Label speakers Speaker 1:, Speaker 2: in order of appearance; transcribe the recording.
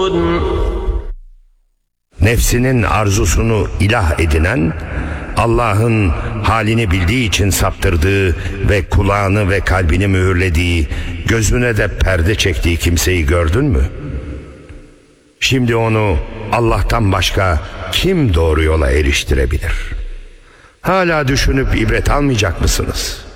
Speaker 1: Nefsinin arzusunu ilah edinen, Allah'ın halini bildiği için saptırdığı ve kulağını ve kalbini mühürlediği, gözüne de perde çektiği kimseyi gördün mü? Şimdi onu Allah'tan başka kim doğru yola eriştirebilir? Hala düşünüp ibret almayacak mısınız?